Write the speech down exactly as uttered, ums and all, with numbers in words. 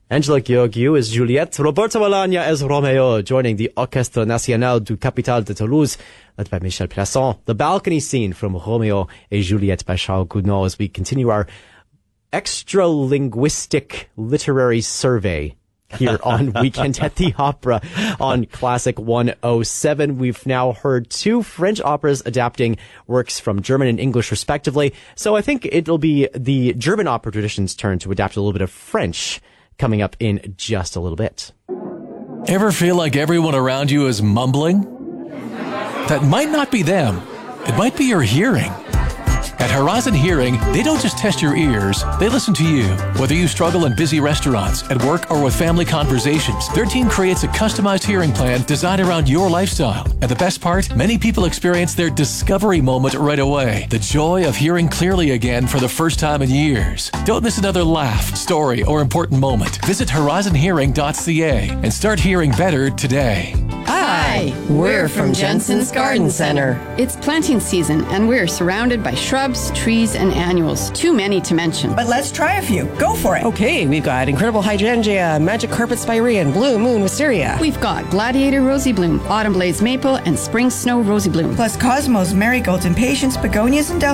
Angela Gheorghiu is Juliette. Roberto Alagna as Romeo, joining the Orchestre National du Capital de Toulouse, led by Michel Plasson. The balcony scene from Romeo et Juliette by Charles Gounod, as we continue our extra-linguistic literary survey here on Weekend at the Opera on Classic one oh seven. We've now heard two French operas adapting works from German and English respectively. So I think it'll be the German opera tradition's turn to adapt a little bit of French coming up in just a little bit. Ever feel like everyone around you is mumbling? That might not be them. It might be your hearing. At Horizon Hearing, they don't just test your ears, they listen to you. Whether you struggle in busy restaurants, at work, or with family conversations, their team creates a customized hearing plan designed around your lifestyle. And the best part, many people experience their discovery moment right away. The joy of hearing clearly again for the first time in years. Don't miss another laugh, story, or important moment. Visit horizon hearing dot c a and start hearing better today. Hi, we're from Jensen's Garden Center. It's planting season, and we're surrounded by shrubs, trees, and annuals. Too many to mention. But let's try a few. Go for it. Okay, we've got Incredible Hydrangea, Magic Carpet Spirea, Blue Moon Wisteria. We've got Gladiator Rosy Bloom, Autumn Blaze Maple, and Spring Snow Rosy Bloom. Plus Cosmos, Marigolds, Impatiens, Begonias, and